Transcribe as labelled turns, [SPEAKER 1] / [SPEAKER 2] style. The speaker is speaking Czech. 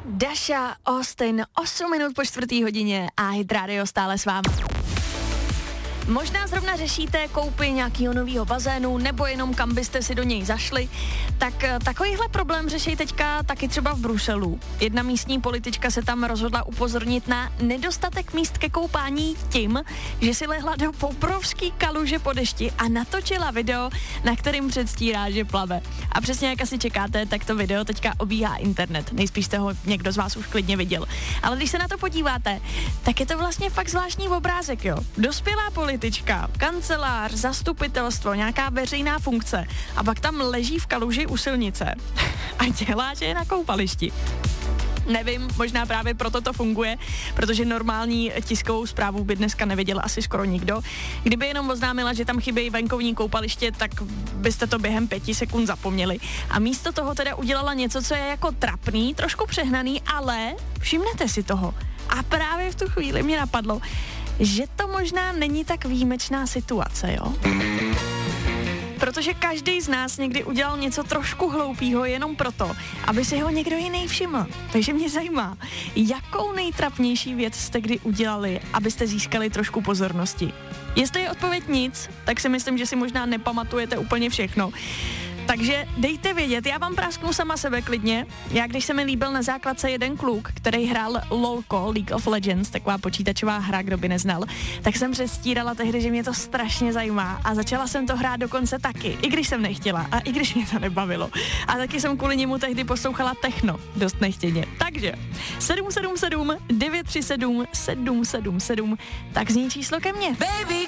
[SPEAKER 1] Dasha Austin, 8 minut po 4:00 a Hit Radio stále s vámi. Možná zrovna řešíte koupy nějakého nového bazénu nebo jenom kam byste si do něj zašli, tak takovýhle problém řeší teďka taky třeba v Bruselu. Jedna místní politička se tam rozhodla upozornit na nedostatek míst ke koupání tím, že si lehla do obrovský kaluže po dešti a natočila video, na kterým předstírá, že plave. A přesně jak asi čekáte, tak to video teďka obíhá internet. Nejspíš jste ho někdo z vás už klidně viděl. Ale když se na to podíváte, tak je to vlastně fakt zvláštní obrázek, jo. Dospělá politička, kancelář, zastupitelstvo, nějaká veřejná funkce a pak tam leží v kaluži u silnice a dělá, že je na koupališti. Nevím, možná právě proto to funguje, protože normální tiskovou zprávu by dneska neviděl asi skoro nikdo. Kdyby jenom oznámila, že tam chybějí venkovní koupaliště, tak byste to během 5 sekund zapomněli. A místo toho teda udělala něco, co je jako trapný, trošku přehnaný, ale všimnete si toho. A právě v tu chvíli mě napadlo, že to možná není tak výjimečná situace, jo? Protože každý z nás někdy udělal něco trošku hloupýho jenom proto, aby si ho někdo jiný všiml. Takže mě zajímá, jakou nejtrapnější věc jste kdy udělali, abyste získali trošku pozornosti. Jestli je odpověď nic, tak si myslím, že si možná nepamatujete úplně všechno. Takže dejte vědět, já vám prásknu sama sebe klidně. Já když se mi líbil na základce jeden kluk, který hrál LOLko, League of Legends, taková počítačová hra, kdo by neznal, tak jsem předstírala tehdy, že mě to strašně zajímá a začala jsem to hrát dokonce taky, i když jsem nechtěla a i když mě to nebavilo. A taky jsem kvůli němu tehdy poslouchala techno, dost nechtěně. Takže 777 937 777, tak zní číslo ke mně. Baby.